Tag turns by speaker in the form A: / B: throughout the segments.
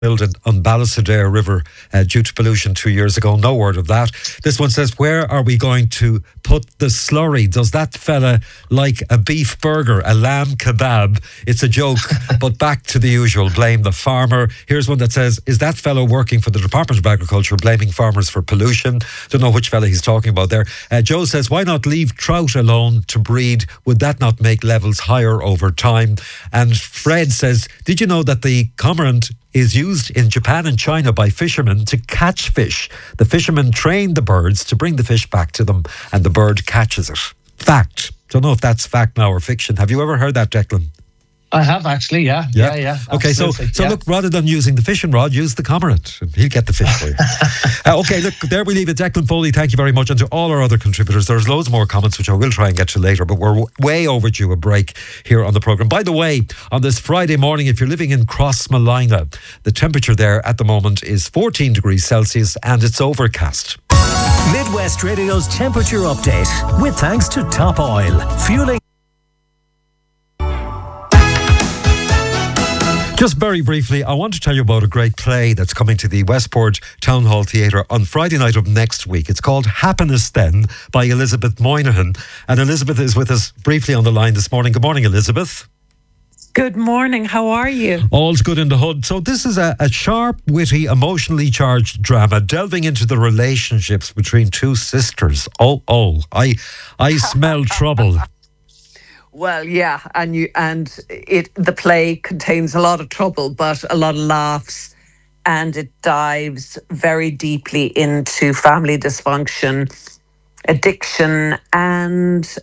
A: on Ballysadare River due to pollution 2 years ago. No word of that. This one says, where are we going to put the slurry? Does that fella like a beef burger, a lamb kebab? It's a joke, but back to the usual. Blame the farmer. Here's one that says, is that fellow working for the Department of Agriculture blaming farmers for pollution? Don't know which fella he's talking about there. Joe says, why not leave trout alone to breed? Would that not make levels higher over time? And Fred says, did you know that the cormorant is used in Japan and China by fishermen to catch fish? The fishermen train the birds to bring the fish back to them, and the bird catches it. Fact. Don't know if that's fact now or fiction. Have you ever heard that, Declan?
B: I have actually, yeah.
A: Okay, so look, rather than using the fishing rod, use the cormorant. He'll get the fish for you. Okay, look, there we leave it. Declan Foley, thank you very much. And to all our other contributors, there's loads more comments, which I will try and get to later, but we're way overdue a break here on the programme. By the way, on this Friday morning, if you're living in Crossmolina, the temperature there at the moment is 14 degrees Celsius and it's overcast.
C: Midwest Radio's temperature update, with thanks to Top Oil. Fueling.
A: Just very briefly, I want to tell you about a great play that's coming to the Westport Town Hall Theatre on Friday night of next week. It's called Happiness Then by Elizabeth Moynihan. And Elizabeth is with us briefly on the line this morning. Good morning, Elizabeth.
D: Good morning. How are you? All's
A: good in the hood. So this is a sharp, witty, emotionally charged drama delving into the relationships between two sisters. I smell trouble.
D: Well, yeah, the play contains a lot of trouble, but a lot of laughs, and it dives very deeply into family dysfunction, addiction, and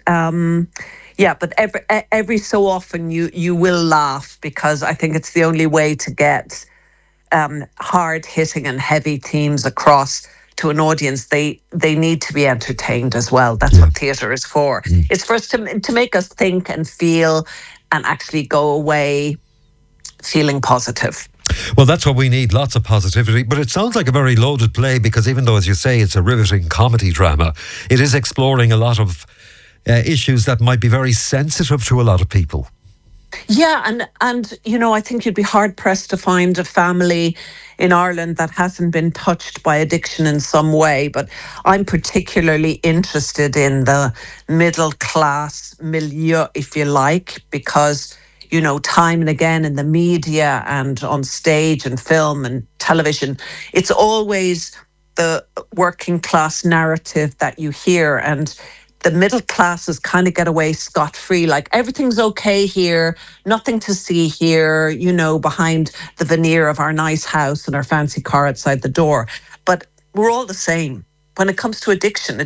D: but every so often you will laugh, because I think it's the only way to get hard hitting and heavy themes across to an audience. They need to be entertained as well. That's what theatre is for. It's for us to make us think and feel and actually go away feeling positive.
A: Well, that's what we need, lots of positivity. But it sounds like a very loaded play, because even though, as you say, it's a riveting comedy drama, it is exploring a lot of issues that might be very sensitive to a lot of people.
D: Yeah, and I think you'd be hard pressed to find a family in Ireland that hasn't been touched by addiction in some way. But I'm particularly interested in the middle class milieu, if you like, because, time and again in the media and on stage and film and television, it's always the working class narrative that you hear, and the middle classes kind of get away scot-free, like everything's okay here, nothing to see here, behind the veneer of our nice house and our fancy car outside the door. But we're all the same. When it comes to addiction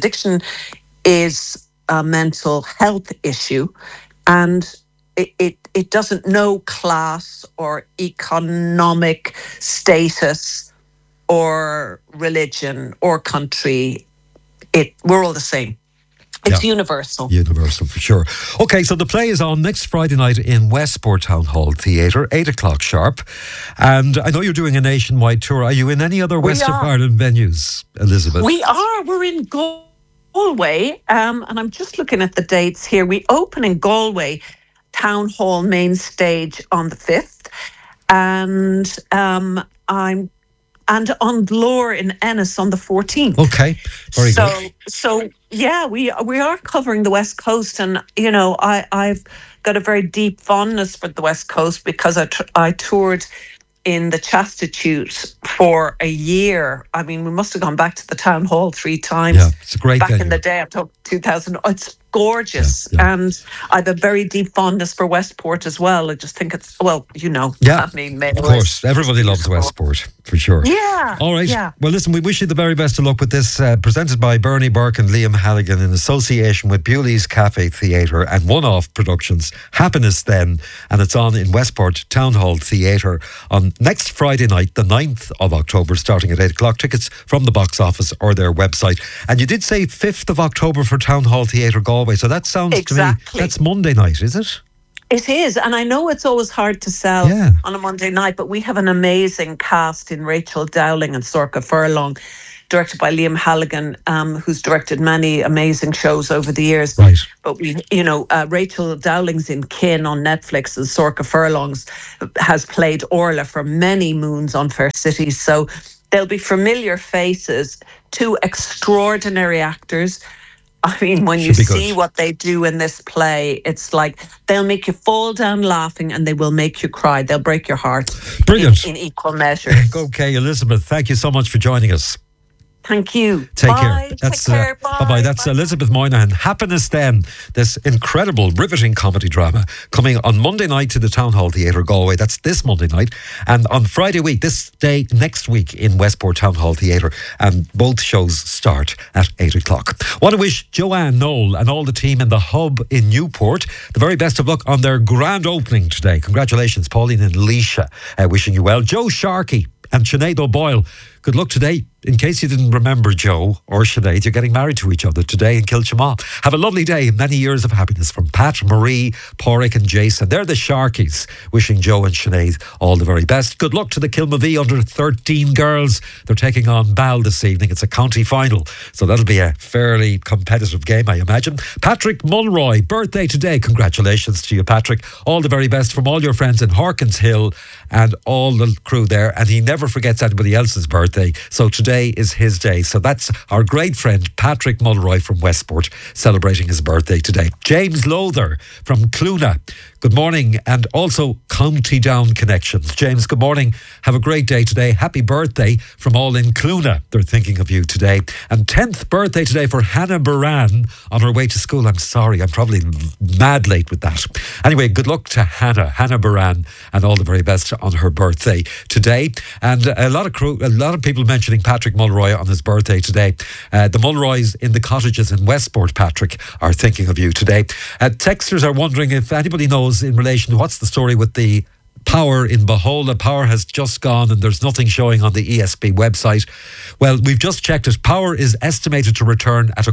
D: is a mental health issue, and it doesn't know class or economic status or religion or country. We're all the same. It's universal.
A: Universal, for sure. Okay, so the play is on next Friday night in Westport Town Hall Theatre, 8 o'clock sharp. And I know you're doing a nationwide tour. Are you in any other West of Ireland venues, Elizabeth?
D: We are. We're in Galway. And I'm just looking at the dates here. We open in Galway Town Hall main stage on the 5th. And and on Glore in Ennis on the 14th.
A: Okay, very good.
D: So yeah, we are covering the West Coast, and I've got a very deep fondness for the West Coast, because I toured in the Chastitute for a year. I mean, we must have gone back to the Town Hall 3 times.
A: Yeah, it's a great
D: back
A: venue.
D: In the day. I'm talking 2000. It's gorgeous, and I have a very deep fondness for Westport as well. I just think it's
A: of course, everybody loves Westport for sure.
D: Yeah.
A: All right.
D: Yeah.
A: Well, listen, we wish you the very best of luck with this. Presented by Bernie Burke and Liam Halligan in association with Bewley's Cafe Theatre and One-Off Productions. Happiness Then, and it's on in Westport Town Hall Theatre on next Friday night, the 9th of October, starting at 8 o'clock. Tickets from the box office or their website. And you did say 5th of October for Town Hall Theatre Galway. So that sounds to me, that's Monday night, is it?
D: It is, and I know it's always hard to sell on a Monday night, but we have an amazing cast in Rachel Dowling and Sorcha Furlong directed by Liam Halligan, who's directed many amazing shows over the years.
A: Right.
D: But Rachel Dowling's in Kin on Netflix, and Sorcha Furlongs has played Orla for many moons on Fair Cities. So they'll be familiar faces, two extraordinary actors. I mean, when you see what they do in this play, it's like they'll make you fall down laughing and they will make you cry. They'll break your heart.
A: Brilliant.
D: In equal measure.
A: Okay, Elizabeth, thank you so much for joining us.
D: Thank you.
A: Take
D: care.
A: That's,
D: Take care. Bye.
A: Bye-bye. That's Elizabeth Moynihan. Happiness Then, this incredible, riveting comedy drama coming on Monday night to the Town Hall Theatre, Galway. That's this Monday night. And on Friday week, this day next week in Westport Town Hall Theatre. And both shows start at 8 o'clock. Want to wish Joanne Knoll and all the team in the Hub in Newport the very best of luck on their grand opening today. Congratulations, Pauline and Leisha. Wishing you well. Joe Sharkey and Sinead O'Boyle, good luck today. In case you didn't remember Joe or Sinead, you're getting married to each other today in Kilchama. Have a lovely day and many years of happiness from Pat, Marie, Porrick and Jason. They're the Sharkies, wishing Joe and Sinead all the very best. Good luck to the Kilmavie under 13 girls. They're taking on Bal this evening. It's a county final, so that'll be a fairly competitive game, I imagine. Patrick Mulroy, birthday today. Congratulations to you, Patrick. All the very best from all your friends in Harkins Hill and all the crew there. And he never forgets anybody else's birthday. So today is his day. So that's our great friend Patrick Mulroy from Westport celebrating his birthday today. James Lowther from Cloonah, good morning, and also County Down connections. James, good morning. Have a great day today. Happy birthday from all in Cloonah. They're thinking of you today. And 10th birthday today for Hannah Baran on her way to school. I'm sorry, I'm probably mad late with that. Anyway, good luck to Hannah Baran, and all the very best on her birthday today. And a lot of people mentioning Patrick Mulroy on his birthday today. The Mulroys in the cottages in Westport, Patrick, are thinking of you today. Texters are wondering if anybody knows in relation to what's the story with the power in Beholda. Power has just gone and there's nothing showing on the ESB website. Well, we've just checked it. Power is estimated to return at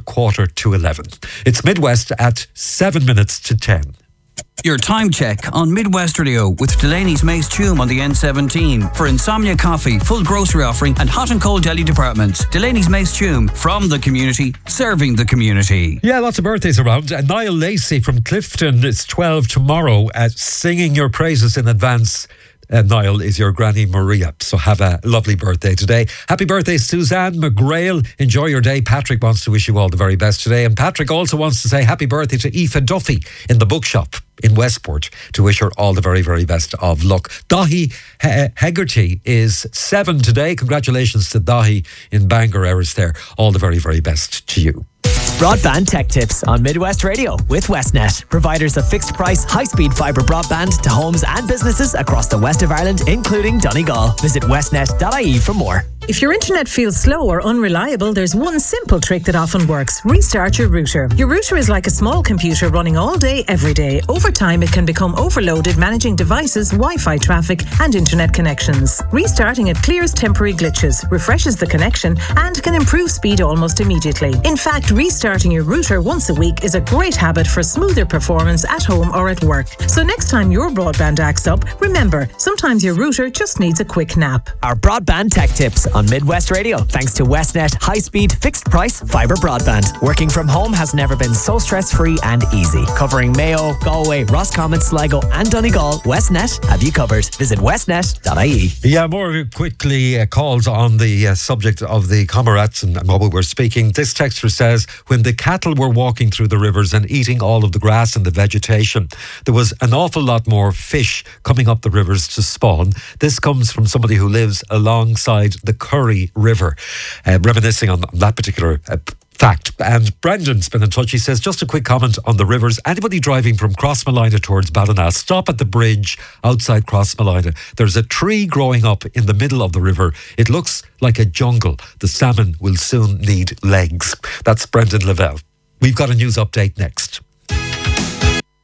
A: 11:45. It's Midwest at 7 minutes to 10.
E: Your time check on Midwest Radio with Delaney's Mace Tume on the N17 for Insomnia Coffee, full grocery offering and hot and cold deli departments. Delaney's Mace Tume, from the community, serving the community.
A: Yeah, lots of birthdays around. Niall Lacey from Clifton is 12 tomorrow. Singing your praises in advance, Niall, is your Granny Maria. So have a lovely birthday today. Happy birthday, Suzanne McGrail. Enjoy your day. Patrick wants to wish you all the very best today. And Patrick also wants to say happy birthday to Aoife Duffy in the bookshop in Westport, to wish her all the very, very best of luck. Dahi Hegarty is 7 today. Congratulations to Dahi in Bangor Erris there. All the very, very best to you.
F: Broadband Tech Tips on Midwest Radio with Westnet, providers of fixed price, high-speed fibre broadband to homes and businesses across the west of Ireland, including Donegal. Visit westnet.ie for more.
G: If your internet feels slow or unreliable, there's one simple trick that often works. Restart your router. Your router is like a small computer running all day, every day. Over time, it can become overloaded managing devices, Wi-Fi traffic and internet connections. Restarting it clears temporary glitches, refreshes the connection and can improve speed almost immediately. In fact, restarting your router once a week is a great habit for smoother performance at home or at work. So next time your broadband acts up, remember, sometimes your router just needs a quick nap.
F: Our Broadband Tech Tips on Midwest Radio, thanks to Westnet high-speed, fixed-price fibre broadband. Working from home has never been so stress-free and easy. Covering Mayo, Galway, Roscommon, Sligo and Donegal, Westnet have you covered. Visit westnet.ie.
A: Yeah, more quickly calls on the subject of the comrades and what we were speaking. This texter says, when the cattle were walking through the rivers and eating all of the grass and the vegetation, there was an awful lot more fish coming up the rivers to spawn. This comes from somebody who lives alongside the Curry River, reminiscing on that particular fact. And Brendan's been in touch. He says, just a quick comment on the rivers. Anybody driving from Crossmolina towards Ballina, stop at the bridge outside Crossmolina. There's a tree growing up in the middle of the river. It looks like a jungle. The salmon will soon need legs. That's Brendan Lavelle. We've got a news update next.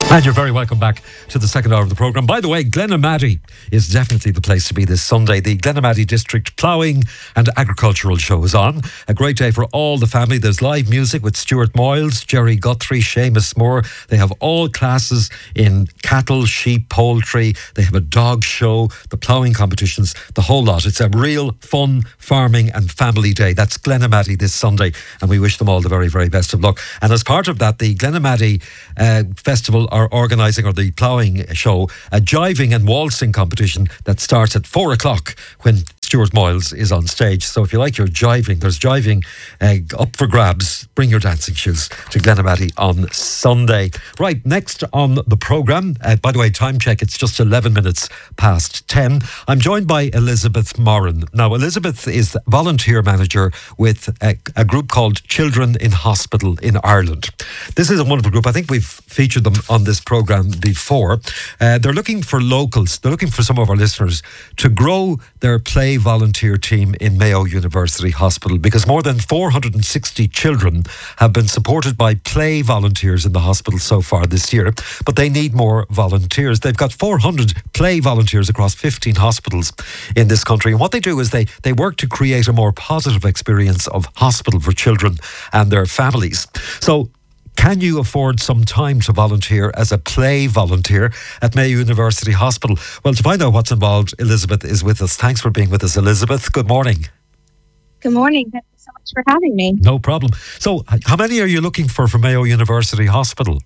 A: And you're very welcome back to the second hour of the programme. By the way, Glenamaddy is definitely the place to be this Sunday. The Glenamaddy District Ploughing and Agricultural Show is on. A great day for all the family. There's live music with Stuart Moyles, Jerry Guthrie, Seamus Moore. They have all classes in cattle, sheep, poultry. They have a dog show, the ploughing competitions, the whole lot. It's a real fun farming and family day. That's Glenamaddy this Sunday, and we wish them all the very, very best of luck. And as part of that, the Glenamaddy Festival are organising, or the ploughing show, a jiving and waltzing competition that starts at 4 o'clock when Stuart Moyles is on stage. So if you like your jiving, there's jiving up for grabs. Bring your dancing shoes to Glenamaddy on Sunday. Right, next on the programme, by the way, time check, it's just 11 minutes past 10. I'm joined by Elizabeth Moran. Now, Elizabeth is volunteer manager with a group called Children in Hospital in Ireland. This is a wonderful group. I think we've featured them on this programme before. They're looking for locals. They're looking for some of our listeners to grow their play volunteer team in Mayo University Hospital, because more than 460 children have been supported by play volunteers in the hospital so far this year, but they need more volunteers. They've got 400 play volunteers across 15 hospitals in this country, and what they do is they work to create a more positive experience of hospital for children and their families. So can you afford some time to volunteer as a play volunteer at Mayo University Hospital? Well, to find out what's involved, Elizabeth is with us. Thanks for being with us, Elizabeth. Good morning.
H: Good morning. Thank you so much for having me.
A: No problem. So, how many are you looking for Mayo University Hospital?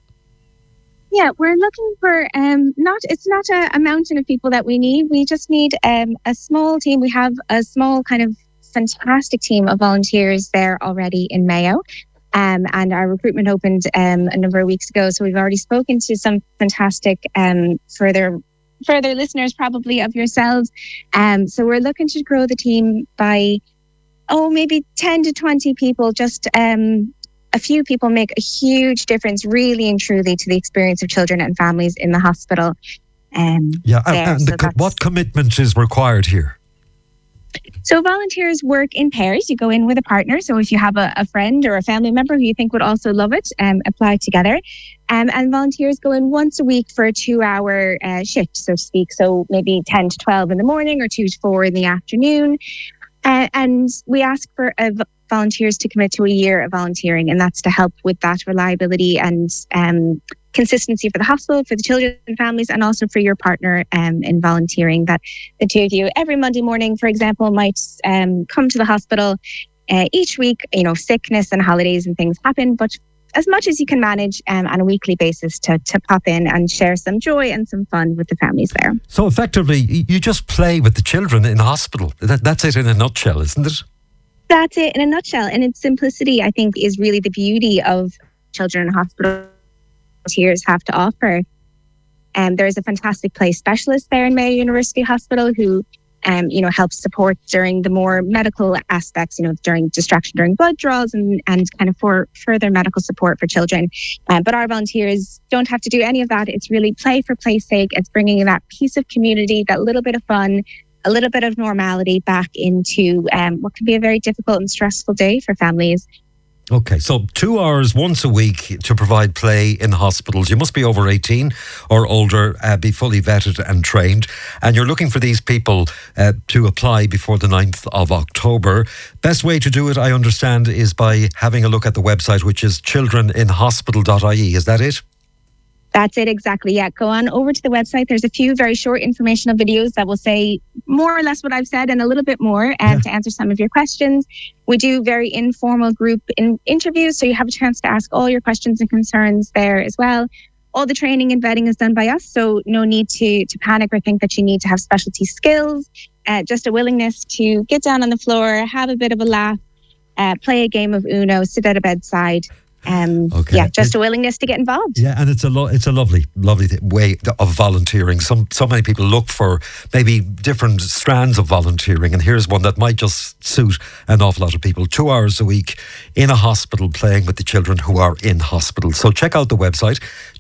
H: Yeah, we're looking for it's not a mountain of people that we need. We just need a small team. We have a small kind of fantastic team of volunteers there already in Mayo. And our recruitment opened a number of weeks ago. So we've already spoken to some fantastic further listeners probably of yourselves. So we're looking to grow the team by, maybe 10 to 20 people. Just a few people make a huge difference, really and truly, to the experience of children and families in the hospital.
A: What commitment is required here?
H: So volunteers work in pairs. You go in with a partner. So if you have a friend or a family member who you think would also love it, apply together. And volunteers go in once a week for a 2-hour shift, so to speak. So maybe 10 to 12 in the morning or 2 to 4 in the afternoon. And we ask for volunteers to commit to a year of volunteering. And that's to help with that reliability and consistency for the hospital, for the children and families, and also for your partner in volunteering. That the two of you every Monday morning, for example, might come to the hospital each week. Sickness and holidays and things happen, but as much as you can manage on a weekly basis to pop in and share some joy and some fun with the families there.
A: So effectively, you just play with the children in the hospital. That's it in a nutshell, isn't it?
H: That's it in a nutshell. And its simplicity, I think, is really the beauty of Children in Hospital volunteers have to offer. There's a fantastic play specialist there in Mayo University Hospital who helps support during the more medical aspects, during distraction during blood draws and kind of for further medical support for children. But our volunteers don't have to do any of that. It's really play for play's sake. It's bringing that piece of community, that little bit of fun, a little bit of normality back into what can be a very difficult and stressful day for families.
A: Okay, so 2 hours once a week to provide play in hospitals. You must be over 18 or older, be fully vetted and trained. And you're looking for these people to apply before the 9th of October. Best way to do it, I understand, is by having a look at the website, which is childreninhospital.ie. Is that it?
H: That's it, exactly. Yeah, go on over to the website. There's a few very short informational videos that will say more or less what I've said and a little bit more to answer some of your questions. We do very informal group interviews, so you have a chance to ask all your questions and concerns there as well. All the training and vetting is done by us, so no need to panic or think that you need to have specialty skills. Just a willingness to get down on the floor, have a bit of a laugh, play a game of Uno, sit at a bedside. Just a willingness to get involved.
A: Yeah, and it's a lovely way of volunteering. So many people look for maybe different strands of volunteering, and here's one that might just suit an awful lot of people. 2 hours a week in a hospital playing with the children who are in hospital. So check out the website,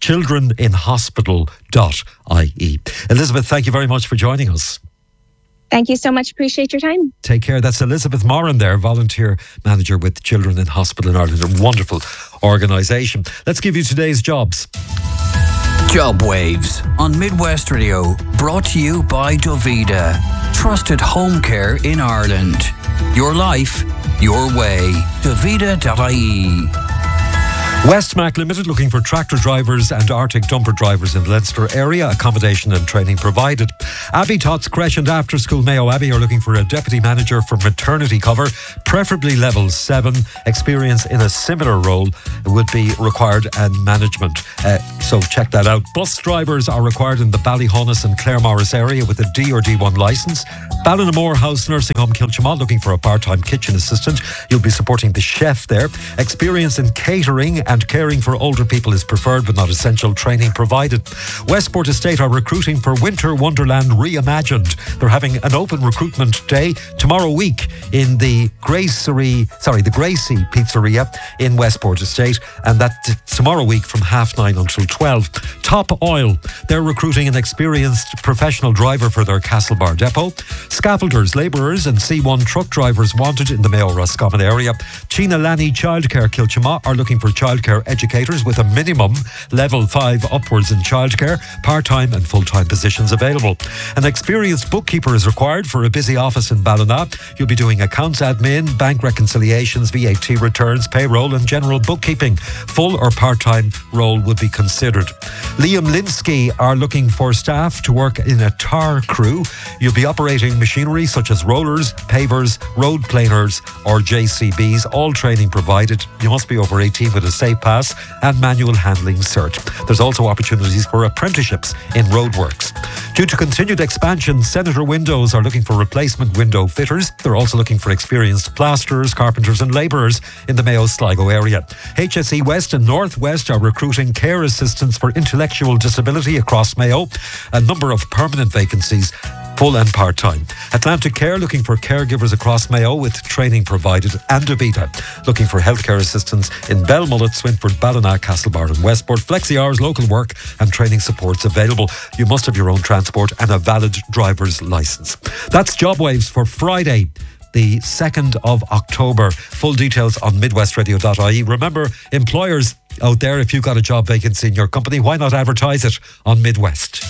A: childreninhospital.ie. Elizabeth, thank you very much for joining us.
H: Thank you so much. Appreciate your time.
A: Take care. That's Elizabeth Moran there, volunteer manager with Children in Hospital in Ireland. A wonderful organisation. Let's give you today's jobs.
E: Job Waves on Midwest Radio, brought to you by Dovida. Trusted home care in Ireland. Your life, your way. Dovida.ie.
A: Westmac Limited looking for tractor drivers and Arctic dumper drivers in the Leinster area. Accommodation and training provided. Abbey Tots Creche and After School Mayo Abbey are looking for a deputy manager for maternity cover, preferably level 7. Experience in a similar role would be required and management. So check that out. Bus drivers are required in the Ballyhonus and Claremorris area with a D or D1 licence. Ballinamore House Nursing Home Kilchimod looking for a part-time kitchen assistant. You'll be supporting the chef there. Experience in catering and caring for older people is preferred but not essential. Training provided. Westport Estate are recruiting for Winter Wonderland Reimagined. They're having an open recruitment day tomorrow week in the Gracie Pizzeria in Westport Estate, and that's tomorrow week from 9:30 until 12. Top Oil, they're recruiting an experienced professional driver for their Castlebar depot. Scaffolders, labourers and C1 truck drivers wanted in the Mayo Roscommon area. China Lanny Childcare Kilchima are looking for childcare educators with a minimum level 5 upwards in childcare, part-time and full-time positions available. An experienced bookkeeper is required for a busy office in Ballina. You'll be doing accounts admin, bank reconciliations, VAT returns, payroll and general bookkeeping. Full or part-time role would be considered. Liam Linsky are looking for staff to work in a tar crew. You'll be operating machinery such as rollers, pavers, road planers or JCBs. All training provided. You must be over 18 with a safe pass and manual handling cert. There's also opportunities for apprenticeships in roadworks. Due to continued expansion, Senator Windows are looking for replacement window fitters. They're also looking for experienced plasterers, carpenters and labourers in the Mayo Sligo area. HSE West and North West are recruiting care assistants for intellectual disability across Mayo. A number of permanent vacancies, full and part-time. Atlantic Care looking for caregivers across Mayo with training provided, and Davita looking for healthcare assistants in Belmullet, Swinford, Ballina, Castlebar and Westport. Flexi hours, local work and training supports available. You must have your own transport and a valid driver's licence. That's Job Waves for Friday, the 2nd of October. Full details on midwestradio.ie. Remember, employers out there, if you've got a job vacancy in your company, why not advertise it on Midwest?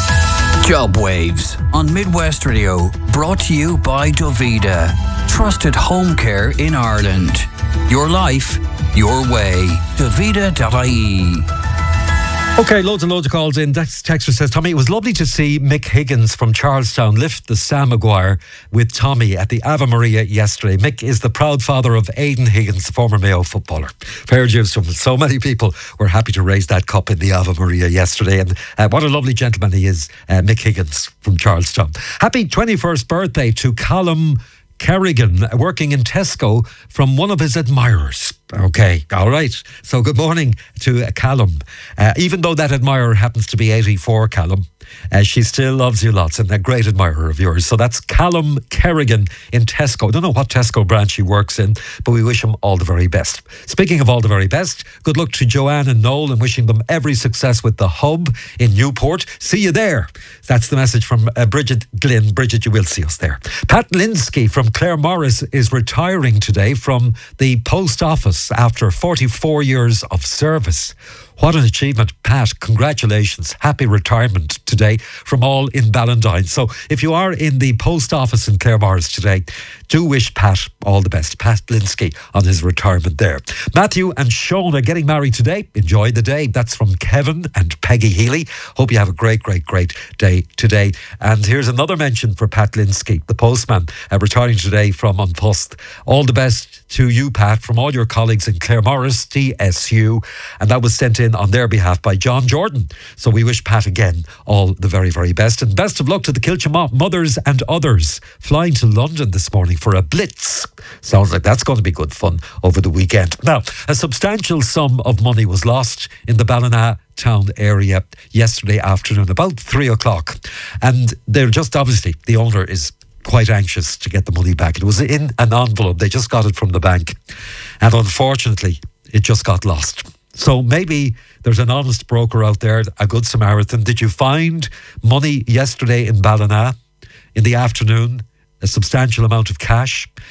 E: Job Waves on Midwest Radio, brought to you by Dovida. Trusted home care in Ireland. Your life, your way. Dovida.ie.
A: Okay, loads and loads of calls in. Texter says, Tommy, it was lovely to see Mick Higgins from Charlestown lift the Sam Maguire with Tommy at the Ave Maria yesterday. Mick is the proud father of Aidan Higgins, the former Mayo footballer. Fair dues to him. So many people were happy to raise that cup in the Ave Maria yesterday. And what a lovely gentleman he is, Mick Higgins from Charlestown. Happy 21st birthday to Callum Kerrigan, working in Tesco, from one of his admirers. Okay, all right. So good morning to Callum. Even though that admirer happens to be 84, Callum, she still loves you lots and a great admirer of yours. So that's Callum Kerrigan in Tesco. I don't know what Tesco branch he works in, but we wish him all the very best. Speaking of all the very best, good luck to Joanne and Noel and wishing them every success with the hub in Newport. See you there. That's the message from Bridget Glynn. Bridget, you will see us there. Pat Linsky from Claremorris is retiring today from the post office after 44 years of service. What an achievement, Pat. Congratulations. Happy retirement today from all in Ballandine. So if you are in the post office in Claremorris today, do wish Pat all the best. Pat Linsky on his retirement there. Matthew and Sean are getting married today. Enjoy the day. That's from Kevin and Peggy Healy. Hope you have a great, great, great day today. And here's another mention for Pat Linsky, the postman, retiring today from An Post. All the best to you, Pat, from all your colleagues in Claremorris, TSU. And that was sent in on their behalf by John Jordan. So we wish Pat again all the very, very best. And best of luck to the Kilchimot mothers and others flying to London this morning for a blitz. Sounds like that's going to be good fun over the weekend. Now, a substantial sum of money was lost in the Ballina town area yesterday afternoon, about 3 o'clock. And they're just obviously, the owner is quite anxious to get the money back. It was in an envelope. They just got it from the bank. And unfortunately, it just got lost. So maybe there's an honest broker out there, a good Samaritan. Did you find money yesterday in Ballina in the afternoon? A substantial amount of cash?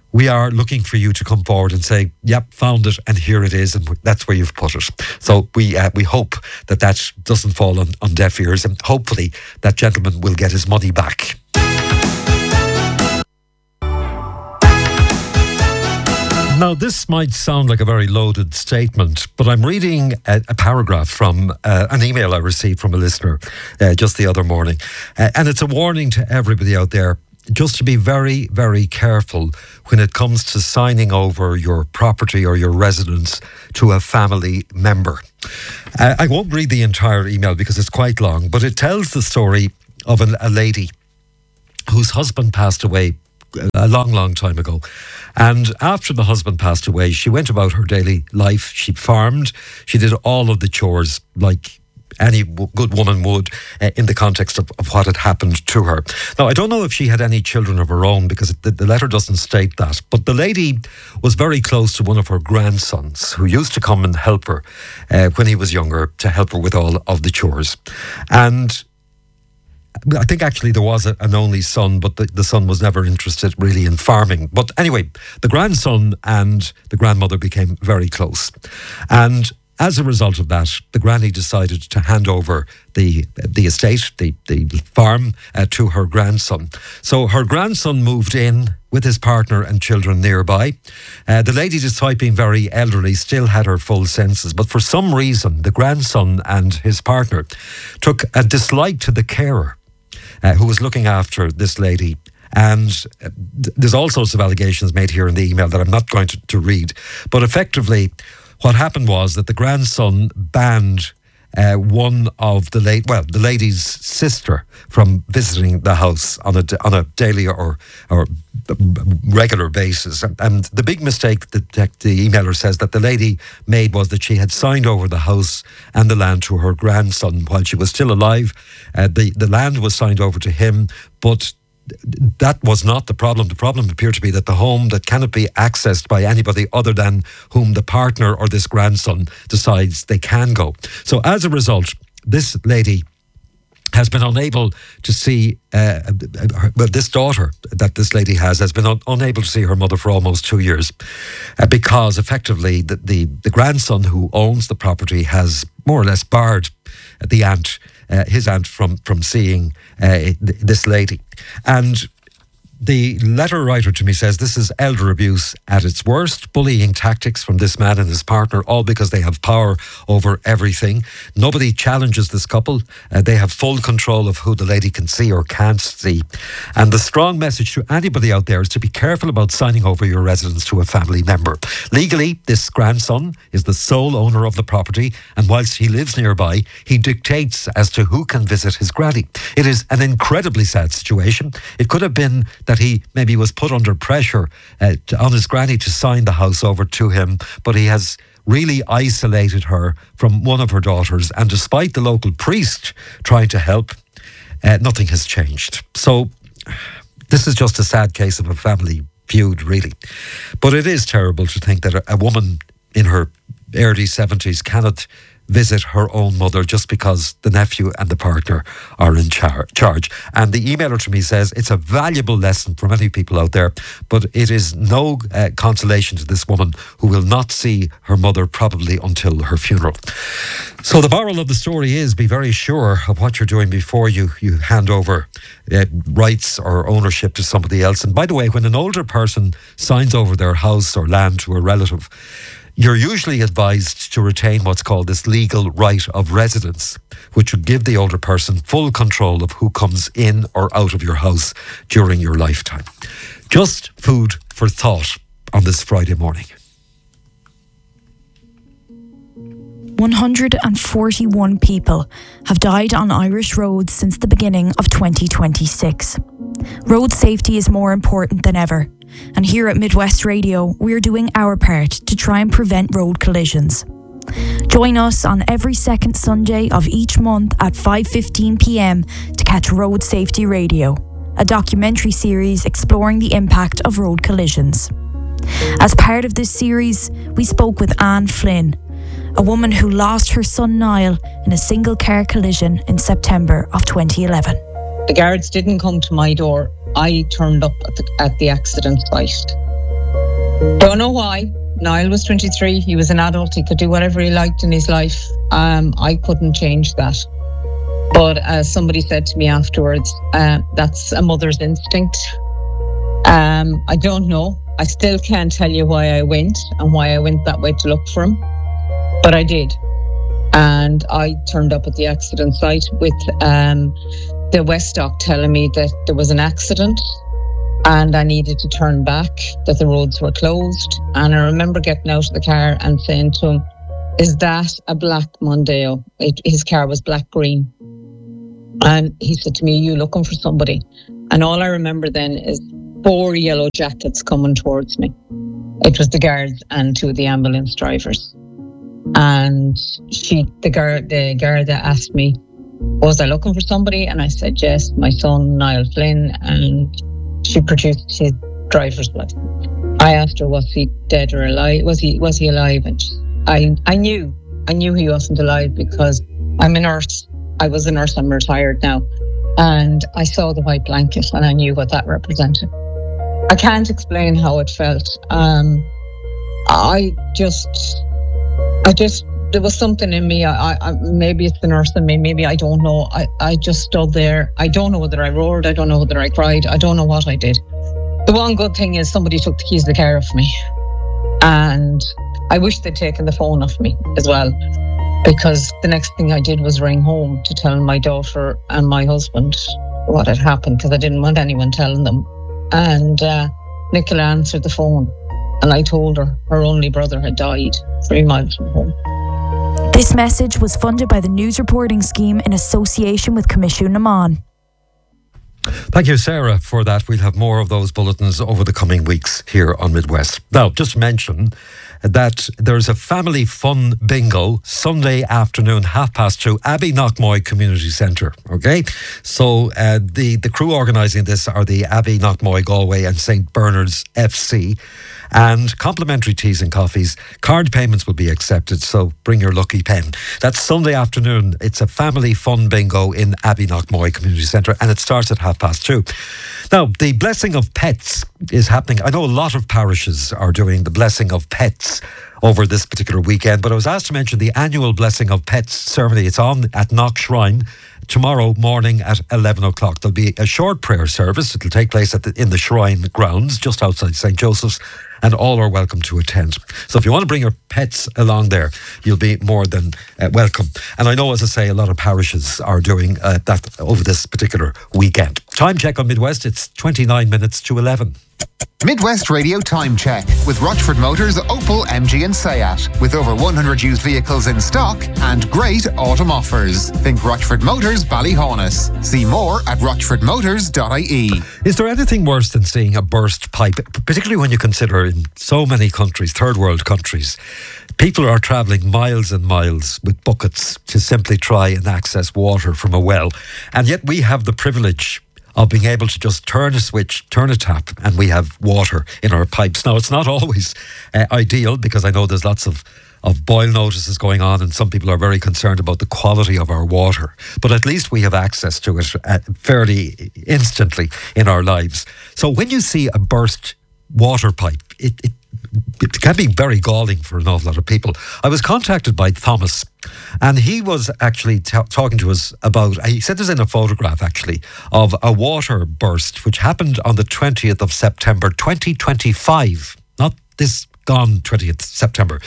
A: we are looking for you to come forward and say, yep, found it, and here it is, and that's where you've put it. So we hope that doesn't fall on deaf ears, and hopefully that gentleman will get his money back. Now, this might sound like a very loaded statement, but I'm reading a paragraph from an email I received from a listener just the other morning. And it's a warning to everybody out there just to be very, very careful when it comes to signing over your property or your residence to a family member. I won't read the entire email because it's quite long, but it tells the story of a lady whose husband passed away a long, long time ago. And after the husband passed away, she went about her daily life. She farmed. She did all of the chores like any good woman would in the context of what had happened to her. Now, I don't know if she had any children of her own because the letter doesn't state that. But the lady was very close to one of her grandsons who used to come and help her when he was younger, to help her with all of the chores. And I think actually there was an only son, but the son was never interested really in farming. But anyway, the grandson and the grandmother became very close. And as a result of that, the granny decided to hand over the estate, the farm, to her grandson. So her grandson moved in with his partner and children nearby. The lady, despite being very elderly, still had her full senses. But for some reason, the grandson and his partner took a dislike to the carer who was looking after this lady. And there's all sorts of allegations made here in the email that I'm not going to read. But effectively, what happened was that the grandson banned one of the lady's sister from visiting the house on a daily or regular basis. And the big mistake that the emailer says that the lady made was that she had signed over the house and the land to her grandson while she was still alive. The land was signed over to him, but that was not the problem. The problem appeared to be that the home that cannot be accessed by anybody other than whom the partner or this grandson decides they can go. So as a result, this lady has been unable to see, this daughter that this lady has been unable to see her mother for almost 2 years because effectively the grandson who owns the property has more or less barred the aunt, his aunt, from seeing this lady. And the letter writer to me says this is elder abuse at its worst, bullying tactics from this man and his partner, all because they have power over everything. Nobody challenges this couple. They have full control of who the lady can see or can't see. And the strong message to anybody out there is to be careful about signing over your residence to a family member. Legally, this grandson is the sole owner of the property, and whilst he lives nearby, he dictates as to who can visit his granny. It is an incredibly sad situation. It could have been that he maybe was put under pressure on his granny to sign the house over to him, but he has really isolated her from one of her daughters, and despite the local priest trying to help, nothing has changed. So this is just a sad case of a family feud, really. But it is terrible to think that a woman in her early 70s cannot visit her own mother just because the nephew and the partner are in charge. And the emailer to me says it's a valuable lesson for many people out there, but it is no consolation to this woman who will not see her mother probably until her funeral. So the moral of the story is be very sure of what you're doing before you hand over rights or ownership to somebody else. And by the way, when an older person signs over their house or land to a relative, you're usually advised to retain what's called this legal right of residence, which would give the older person full control of who comes in or out of your house during your lifetime. Just food for thought on this Friday morning.
I: 141 people have died on Irish roads since the beginning of 2026. Road safety is more important than ever. And here at Midwest Radio, we're doing our part to try and prevent road collisions. Join us on every second Sunday of each month at 5:15 p.m. to catch Road Safety Radio, a documentary series exploring the impact of road collisions. As part of this series, we spoke with Anne Flynn, a woman who lost her son Niall in a single car collision in September of 2011.
J: The guards didn't come to my door. I turned up at the accident site. Don't know why. Niall was 23. He was an adult. He could do whatever he liked in his life. I couldn't change that. But as somebody said to me afterwards, that's a mother's instinct. I don't know. I still can't tell you why I went and why I went that way to look for him. But I did. And I turned up at the accident site with the Westdock telling me that there was an accident and I needed to turn back, that the roads were closed. And I remember getting out of the car and saying to him, "Is that a black Mondeo?" His car was black-green. And he said to me, "Are you looking for somebody?" And all I remember then is 4 yellow jackets coming towards me. It was the guards and 2 of the ambulance drivers. And the Garda asked me, was I looking for somebody? And I said, yes, my son, Niall Flynn. And she produced his driver's license. I asked her, was he dead or alive? Was he alive? And I knew he wasn't alive because I'm a nurse. I was a nurse. I'm retired now. And I saw the white blanket and I knew what that represented. I can't explain how it felt. There was something in me. I maybe it's the nurse in me. Maybe I don't know. I just stood there. I don't know whether I roared. I don't know whether I cried. I don't know what I did. The one good thing is somebody took the keys of the car off me. And I wish they'd taken the phone off me as well. Because the next thing I did was ring home to tell my daughter and my husband what had happened, because I didn't want anyone telling them. And Nicola answered the phone and I told her only brother had died 3 miles from home.
I: This message was funded by the News Reporting Scheme in association with Commission Naman.
A: Thank you, Sarah, for that. We'll have more of those bulletins over the coming weeks here on Midwest. Now, just mention that there's a family fun bingo Sunday afternoon, 2:30, Abbey Knockmoy Community Centre. Okay, so the crew organising this are the Abbey Knockmoy Galway and St Bernard's FC. And complimentary teas and coffees. Card payments will be accepted, so bring your lucky pen. That's Sunday afternoon. It's a family fun bingo in Abbey Knockmoy Community Centre, and it starts at 2:30. Now, the blessing of pets is happening. I know a lot of parishes are doing the blessing of pets over this particular weekend, but I was asked to mention the annual blessing of pets ceremony. It's on at Knock Shrine tomorrow morning at 11 o'clock. There'll be a short prayer service. It'll take place in the shrine grounds just outside St. Joseph's, and all are welcome to attend. So if you want to bring your pets along there, you'll be more than welcome. And I know, as I say, a lot of parishes are doing that over this particular weekend. Time check on Midwest, it's 29 minutes to 11.
K: Midwest Radio Time Check with Rochford Motors, Opel, MG and Seat. With over 100 used vehicles in stock and great autumn offers. Think Rochford Motors, Ballyhonus. See more at rochfordmotors.ie.
A: Is there anything worse than seeing a burst pipe, particularly when you consider in so many countries, third world countries, people are travelling miles and miles with buckets to simply try and access water from a well. And yet we have the privilege of being able to just turn a switch, turn a tap, and we have water in our pipes. Now, it's not always ideal, because I know there's lots of boil notices going on, and some people are very concerned about the quality of our water. But at least we have access to it fairly instantly in our lives. So when you see a burst water pipe, it can be very galling for an awful lot of people. I was contacted by Thomas, and he was actually talking to us about, he sent us in a photograph actually of a water burst which happened on the 20th of September 2025, not this gone 20th September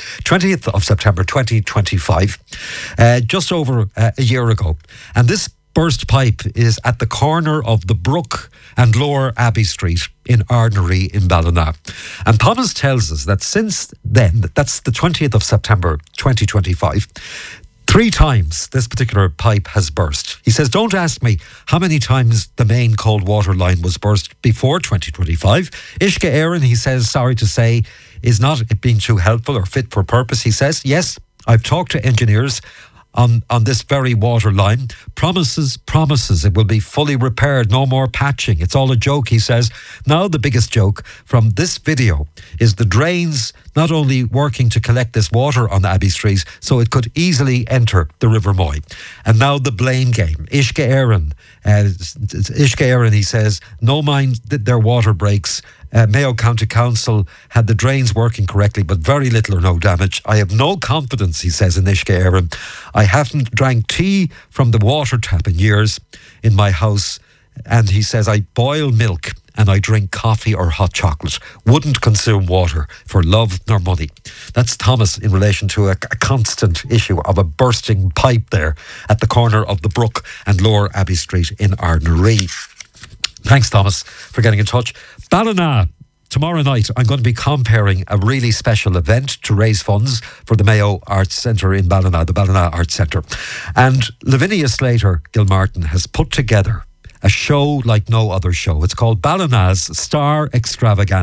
A: 2025, just over a year ago. And this burst pipe is at the corner of the Brook and Lower Abbey Street in Ardnary in Ballina. And Thomas tells us that since then, that's the 20th of September 2025, 3 times this particular pipe has burst. He says, don't ask me how many times the main cold water line was burst before 2025. Ishka Aaron, he says, sorry to say, is not being too helpful or fit for purpose. He says, yes, I've talked to engineers on this very water line. Promises, it will be fully repaired, no more patching. It's all a joke, he says. Now the biggest joke from this video is the drains not only working to collect this water on Abbey Street so it could easily enter the River Moy. And now the blame game. Ishka Aaron, he says, no mind that their water breaks. Mayo County Council had the drains working correctly, but very little or no damage. I have no confidence, he says, in Uisce Éireann. I haven't drank tea from the water tap in years in my house. And he says, I boil milk and I drink coffee or hot chocolate. Wouldn't consume water for love nor money. That's Thomas in relation to a constant issue of a bursting pipe there at the corner of the Brook and Lower Abbey Street in Ardnaree. Thanks, Thomas, for getting in touch. Ballina. Tomorrow night, I'm going to be comparing a really special event to raise funds for the Mayo Arts Centre in Ballina, the Ballina Arts Centre. And Lavinia Slater Gilmartin has put together a show like no other show. It's called Ballina's Star Extravaganza.